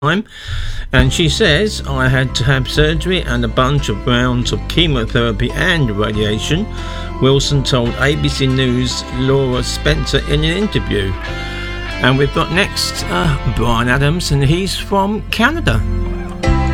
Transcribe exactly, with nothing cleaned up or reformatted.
time. And she says, I had to have surgery and a bunch of rounds of chemotherapy and radiation, Wilson told A B C News' Laura Spencer in an interview. And we've got next uh, Bryan Adams, and he's from Canada.